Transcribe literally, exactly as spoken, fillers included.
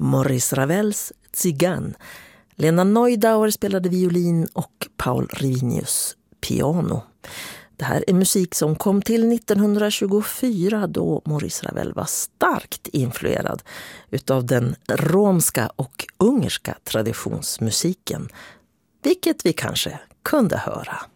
Maurice Ravels Tsigan. Lena Neudauer spelade violin och Paul Rivinius piano. Det här är musik som kom till nittonhundratjugofyra då Maurice Ravel var starkt influerad utav den romska och ungerska traditionsmusiken, vilket vi kanske kunde höra.